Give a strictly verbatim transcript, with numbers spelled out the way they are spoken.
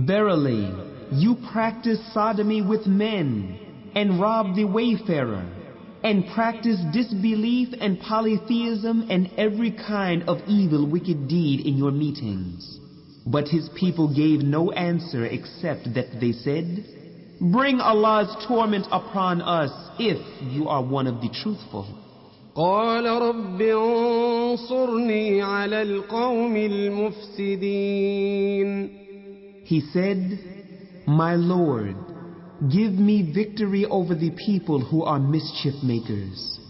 Verily, you practice sodomy with men, and rob the wayfarer, and practice disbelief and polytheism and every kind of evil wicked deed in your meetings. But his people gave no answer except that they said, Bring Allah's torment upon us if you are one of the truthful. قال رب انصرني على القوم المفسدين. He said, My Lord, give me victory over the people who are mischief makers.